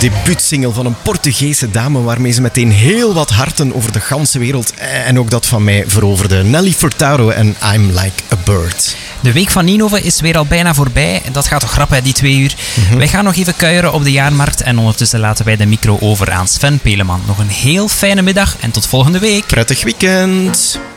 debuutsingle van een Portugese dame waarmee ze meteen heel wat harten over de ganse wereld en ook dat van mij veroverde. Nelly Furtado en I'm Like a Bird. De week van Ninove is weer al bijna voorbij. Dat gaat toch grap, hè, die 2 uur. Wij gaan nog even kuieren op de jaarmarkt en ondertussen laten wij de micro over aan Sven Peleman. Nog een heel fijne middag en tot volgende week. Prettig weekend.